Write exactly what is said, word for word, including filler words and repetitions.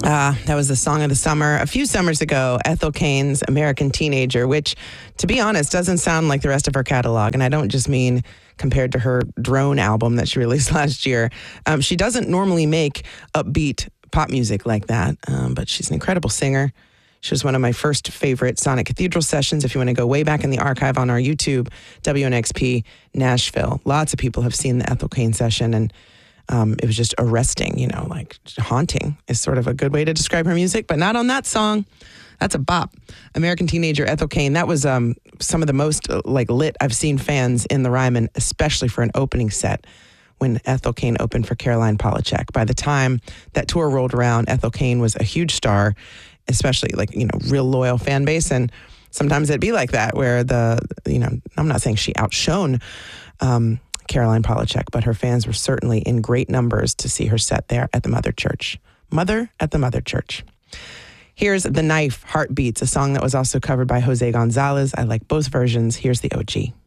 Uh, that was the song of the summer. A few summers ago, Ethel Cain's American Teenager, which, to be honest, doesn't sound like the rest of her catalog. And I don't just mean compared to her Drone album that she released last year. Um, she doesn't normally make upbeat pop music like that, um, but she's an incredible singer. She was one of my first favorite Sonic Cathedral sessions. If you want to go way back in the archive on our YouTube, W N X P Nashville. Lots of people have seen the Ethel Cain session, and um, it was just arresting, you know, like haunting is sort of a good way to describe her music, but not on that song. That's a bop. American Teenager, Ethel Cain. That was um, some of the most uh, like lit I've seen fans in the Ryman, especially for an opening set when Ethel Cain opened for Caroline Polachek. By the time that tour rolled around, Ethel Cain was a huge star, especially like, you know, real loyal fan base. And sometimes it'd be like that where the, you know, I'm not saying she outshone um, Caroline Polachek, but her fans were certainly in great numbers to see her set there at the Mother Church. Mother at the Mother Church. Here's The Knife, Heartbeats, a song that was also covered by Jose Gonzalez. I like both versions. Here's the O G.